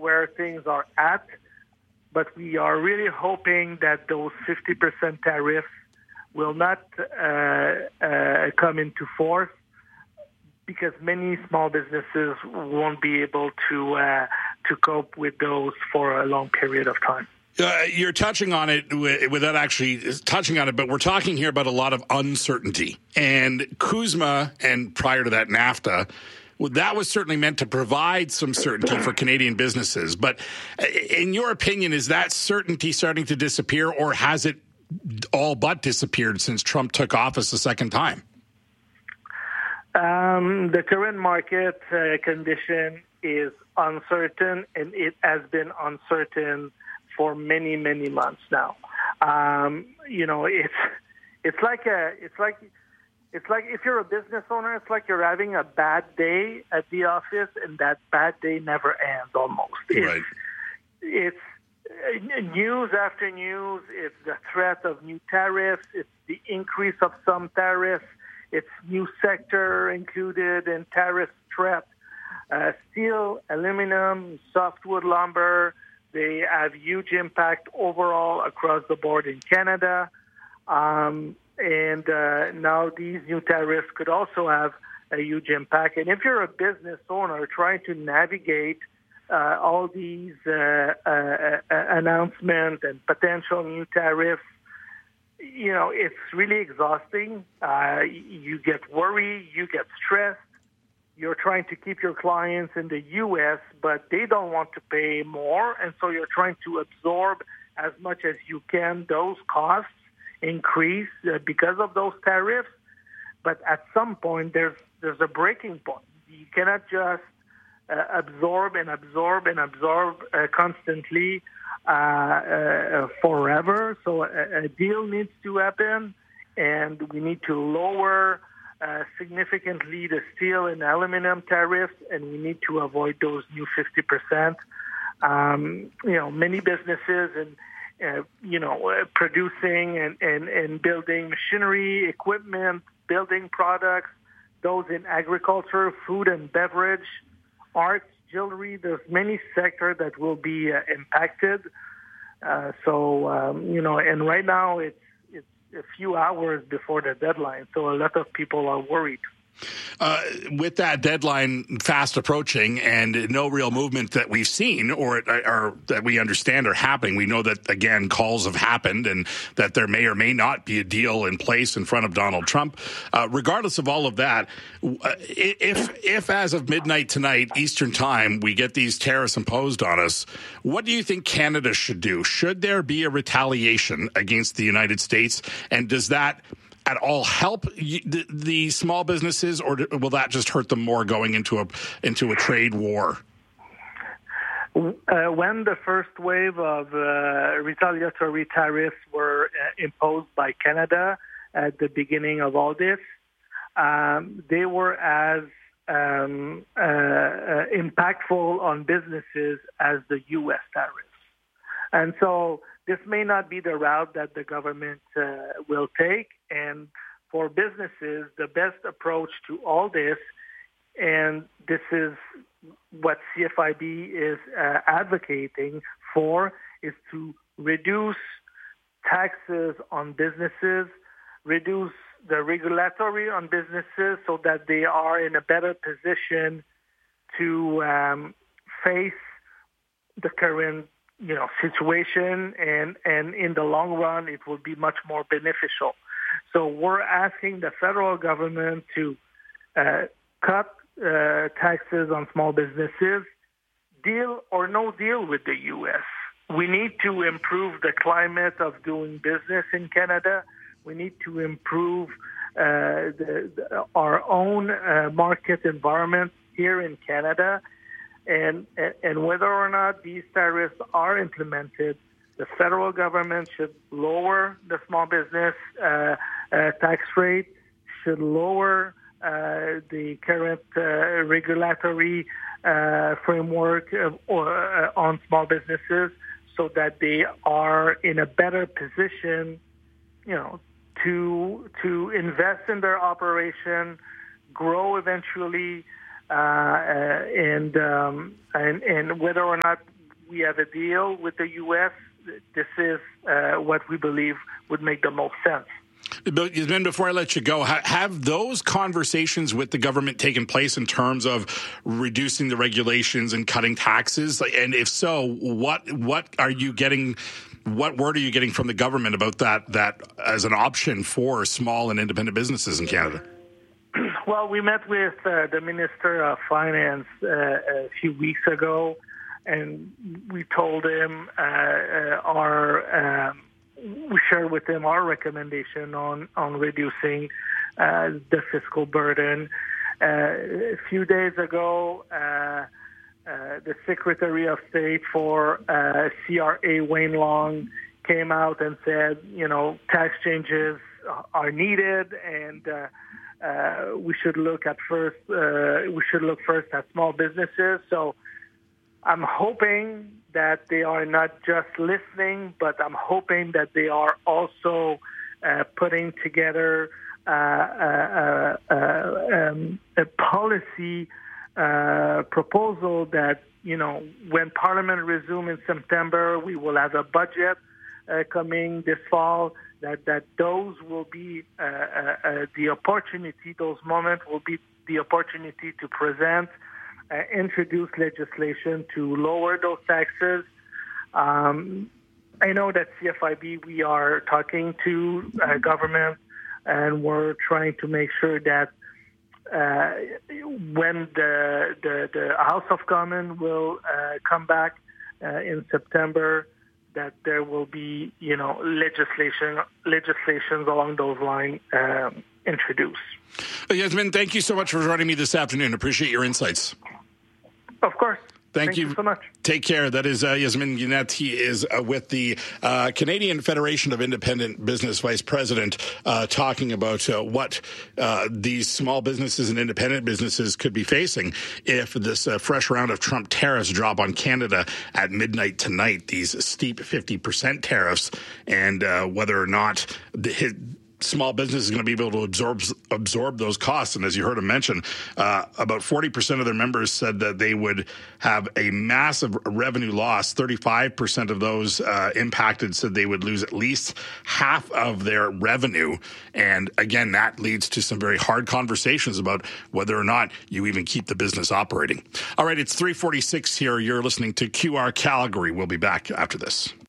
where things are at, but we are really hoping that those 50% tariffs will not come into force, because many small businesses won't be able to cope with those for a long period of time. You're touching on it without actually touching on it, but we're talking here about a lot of uncertainty. And CUSMA, and prior to that, NAFTA, that was certainly meant to provide some certainty for Canadian businesses. But in your opinion, is that certainty starting to disappear, or has it all but disappeared since Trump took office a second time? The current market condition is uncertain, and it has been uncertain for many, many months now. It's like if you're a business owner, it's like you're having a bad day at the office, and that bad day never ends. Almost. Right. It's news after news. It's the threat of new tariffs. It's the increase of some tariffs. It's new sector included in tariff threat. Steel, aluminum, softwood lumber, they have huge impact overall across the board in Canada. And now these new tariffs could also have a huge impact. And if you're a business owner trying to navigate all these announcements and potential new tariffs, it's really exhausting. You get worried, you get stressed. You're trying to keep your clients in the U.S., but they don't want to pay more, and so you're trying to absorb as much as you can those costs increase because of those tariffs. But at some point, there's a breaking point. You cannot just absorb constantly forever. So a deal needs to happen, and we need to lower significantly the steel and aluminum tariffs, and we need to avoid those new 50%. Many businesses and producing and building machinery, equipment, building products, those in agriculture, food and beverage, arts, jewelry. There's many sectors that will be impacted. And right now it's a few hours before the deadline, so a lot of people are worried. With that deadline fast approaching and no real movement that we've seen or that we understand are happening, we know that, again, calls have happened and that there may or may not be a deal in place in front of Donald Trump. Regardless of all of that, if as of midnight tonight, Eastern time, we get these tariffs imposed on us, what do you think Canada should do? Should there be a retaliation against the United States? And does that at all help the small businesses, or will that just hurt them more going into a trade war? When the first wave of retaliatory tariffs were imposed by Canada at the beginning of all this, they were as impactful on businesses as the U.S. tariffs. And so this may not be the route that the government will take. And for businesses, the best approach to all this, and this is what CFIB is advocating for, is to reduce taxes on businesses, reduce the regulatory on businesses so that they are in a better position to face the current situation, and in the long run, it will be much more beneficial. So we're asking the federal government to cut taxes on small businesses, deal or no deal with the U.S. We need to improve the climate of doing business in Canada. We need to improve our own market environment here in Canada. And whether or not these tariffs are implemented, the federal government should lower the small business tax rate, should lower the current regulatory framework on small businesses, so that they are in a better position, to invest in their operation, grow eventually, and whether or not we have a deal with the U.S., this is what we believe would make the most sense. Ben, before I let you go, have those conversations with the government taken place in terms of reducing the regulations and cutting taxes? And if so, what are you getting? What word are you getting from the government about that as an option for small and independent businesses in Canada? Well, we met with the Minister of Finance a few weeks ago, and we told him we shared with him our recommendation on reducing the fiscal burden. A few days ago, the Secretary of State for CRA, Wayne Long, came out and said, tax changes are needed, and we should look first at small businesses. So I'm hoping that they are not just listening, but I'm hoping that they are also putting together a policy proposal that, when Parliament resumes in September, we will have a budget coming this fall, that those will be the opportunity, those moments will be the opportunity to present introduce legislation to lower those taxes. I know that CFIB, we are talking to government, and we're trying to make sure that when the House of Commons will come back in September, that there will be, legislations along those lines introduced. Yasmin, thank you so much for joining me this afternoon. Appreciate your insights. Of course. Thank you so much. Take care. That is Yasmin Guillemette. He is with the Canadian Federation of Independent Business Vice President, talking about what these small businesses and independent businesses could be facing if this fresh round of Trump tariffs drop on Canada at midnight tonight, these steep 50% tariffs, and whether or not small business is going to be able to absorb those costs. And as you heard him mention, about 40% of their members said that they would have a massive revenue loss. 35% of those impacted said they would lose at least half of their revenue. And again, that leads to some very hard conversations about whether or not you even keep the business operating. All right, it's 3:46 here. You're listening to QR Calgary. We'll be back after this.